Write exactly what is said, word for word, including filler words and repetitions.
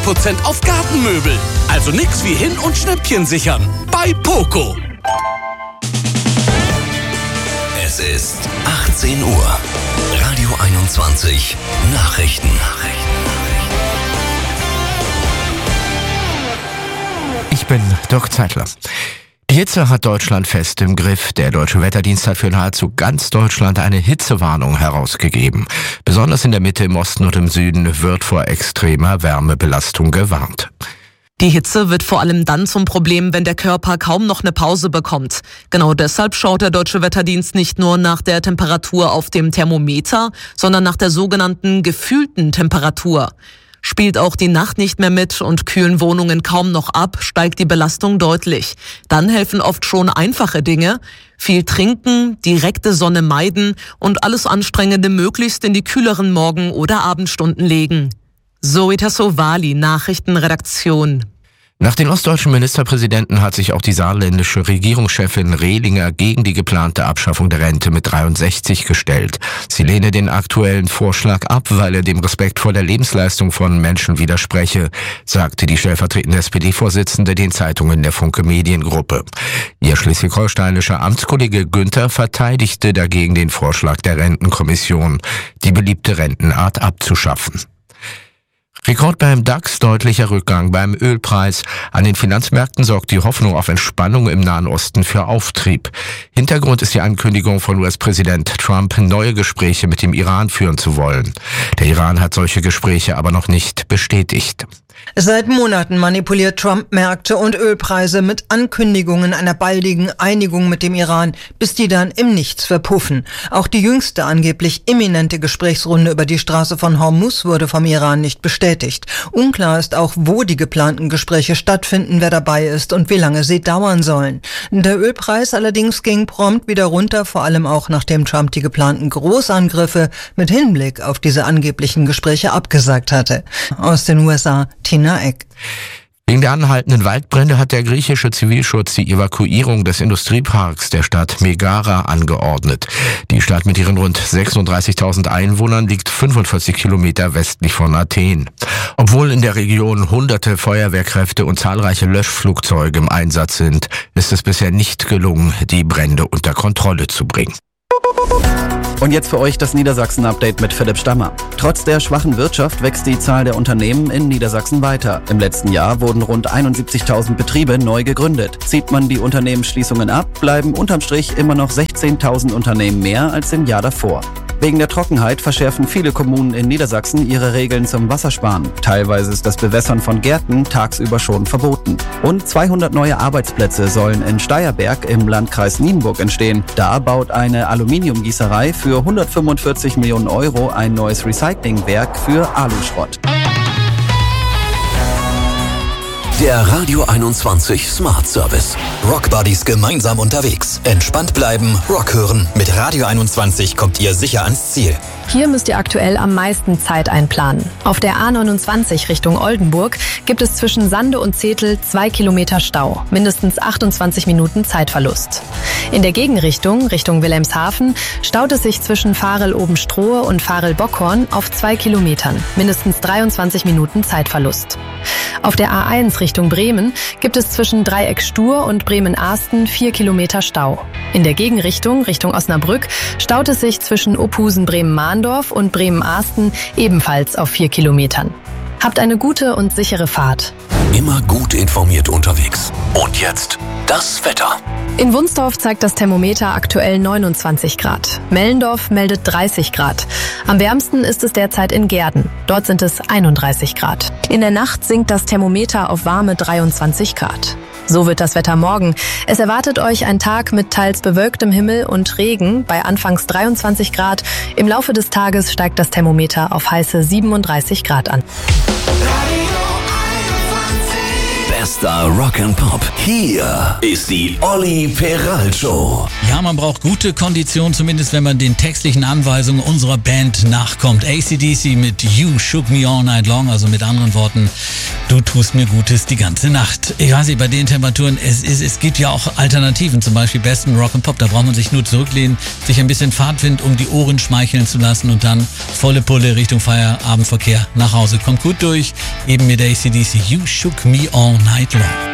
Prozent auf Gartenmöbel. Also nix wie hin- und Schnäppchen sichern. Bei Poco. Es ist achtzehn Uhr. Radio einundzwanzig Nachrichten. Ich bin Dirk Zeitler. Die Hitze hat Deutschland fest im Griff. Der Deutsche Wetterdienst hat für nahezu ganz Deutschland eine Hitzewarnung herausgegeben. Besonders in der Mitte, im Osten und im Süden wird vor extremer Wärmebelastung gewarnt. Die Hitze wird vor allem dann zum Problem, wenn der Körper kaum noch eine Pause bekommt. Genau deshalb schaut der Deutsche Wetterdienst nicht nur nach der Temperatur auf dem Thermometer, sondern nach der sogenannten gefühlten Temperatur. Spielt auch die Nacht nicht mehr mit und kühlen Wohnungen kaum noch ab, steigt die Belastung deutlich. Dann helfen oft schon einfache Dinge. Viel trinken, direkte Sonne meiden und alles Anstrengende möglichst in die kühleren Morgen- oder Abendstunden legen. Zoe Tassovali, Nachrichtenredaktion. Nach den ostdeutschen Ministerpräsidenten hat sich auch die saarländische Regierungschefin Rehlinger gegen die geplante Abschaffung der Rente mit dreiundsechzig gestellt. Sie lehne den aktuellen Vorschlag ab, weil er dem Respekt vor der Lebensleistung von Menschen widerspreche, sagte die stellvertretende S P D-Vorsitzende den Zeitungen der Funke Mediengruppe. Ihr schleswig-holsteinischer Amtskollege Günther verteidigte dagegen den Vorschlag der Rentenkommission, die beliebte Rentenart abzuschaffen. Rekord beim DAX, deutlicher Rückgang beim Ölpreis. An den Finanzmärkten sorgt die Hoffnung auf Entspannung im Nahen Osten für Auftrieb. Hintergrund ist die Ankündigung von U S-Präsident Trump, neue Gespräche mit dem Iran führen zu wollen. Der Iran hat solche Gespräche aber noch nicht bestätigt. Seit Monaten manipuliert Trump Märkte und Ölpreise mit Ankündigungen einer baldigen Einigung mit dem Iran, bis die dann im Nichts verpuffen. Auch die jüngste angeblich imminente Gesprächsrunde über die Straße von Hormuz wurde vom Iran nicht bestätigt. Unklar ist auch, wo die geplanten Gespräche stattfinden, wer dabei ist und wie lange sie dauern sollen. Der Ölpreis allerdings ging prompt wieder runter, vor allem auch nachdem Trump die geplanten Großangriffe mit Hinblick auf diese angeblichen Gespräche abgesagt hatte. Aus den U S A, Tina Eck. Wegen der anhaltenden Waldbrände hat der griechische Zivilschutz die Evakuierung des Industrieparks der Stadt Megara angeordnet. Die Stadt mit ihren rund sechsunddreißigtausend Einwohnern liegt fünfundvierzig Kilometer westlich von Athen. Obwohl in der Region hunderte Feuerwehrkräfte und zahlreiche Löschflugzeuge im Einsatz sind, ist es bisher nicht gelungen, die Brände unter Kontrolle zu bringen. Und jetzt für euch das Niedersachsen-Update mit Philipp Stammer. Trotz der schwachen Wirtschaft wächst die Zahl der Unternehmen in Niedersachsen weiter. Im letzten Jahr wurden rund einundsiebzigtausend Betriebe neu gegründet. Zieht man die Unternehmensschließungen ab, bleiben unterm Strich immer noch sechzehntausend Unternehmen mehr als im Jahr davor. Wegen der Trockenheit verschärfen viele Kommunen in Niedersachsen ihre Regeln zum Wassersparen. Teilweise ist das Bewässern von Gärten tagsüber schon verboten. Und zweihundert neue Arbeitsplätze sollen in Steierberg im Landkreis Nienburg entstehen. Da baut eine Aluminiumgießerei für hundertfünfundvierzig Millionen Euro ein neues Recyclingwerk für Aluschrott. Der Radio einundzwanzig Smart Service. Rock Buddies gemeinsam unterwegs. Entspannt bleiben, Rock hören. Mit Radio einundzwanzig kommt ihr sicher ans Ziel. Hier müsst ihr aktuell am meisten Zeit einplanen. Auf der A neunundzwanzig Richtung Oldenburg gibt es zwischen Sande und Zetel zwei Kilometer Stau. Mindestens achtundzwanzig Minuten Zeitverlust. In der Gegenrichtung, Richtung Wilhelmshaven, staut es sich zwischen Farel-Obenstrohe und Farel-Bockhorn auf zwei Kilometern. Mindestens dreiundzwanzig Minuten Zeitverlust. Auf der A eins Richtung Bremen gibt es zwischen Dreieck-Stur und Bremen-Ahsten vier Kilometer Stau. In der Gegenrichtung, Richtung Osnabrück, staut es sich zwischen Opusen-Bremen-Mahndorf und Bremen-Ahsten ebenfalls auf vier Kilometern. Habt eine gute und sichere Fahrt. Immer gut informiert unterwegs. Und jetzt das Wetter. In Wunsdorf zeigt das Thermometer aktuell neunundzwanzig Grad. Mellendorf meldet dreißig Grad. Am wärmsten ist es derzeit in Gehrden. Dort sind es einunddreißig Grad. In der Nacht sinkt das Thermometer auf warme dreiundzwanzig Grad. So wird das Wetter morgen. Es erwartet euch ein Tag mit teils bewölktem Himmel und Regen bei anfangs dreiundzwanzig Grad. Im Laufe des Tages steigt das Thermometer auf heiße siebenunddreißig Grad an. Bester Rock'n'Pop. Hier ist die Olli Peral Show. Ja, man braucht gute Kondition, zumindest wenn man den textlichen Anweisungen unserer Band nachkommt. A C D C mit You Shook Me All Night Long, also mit anderen Worten, Du tust mir Gutes die ganze Nacht. Ich weiß nicht, bei den Temperaturen, es, ist, es gibt ja auch Alternativen, zum Beispiel besten Rock and Pop. Da braucht man sich nur zurücklehnen, sich ein bisschen Fahrtwind um die Ohren schmeicheln zu lassen und dann volle Pulle Richtung Feierabendverkehr nach Hause. Kommt gut durch. Eben mit der A C D C, You Shook Me All Night Long.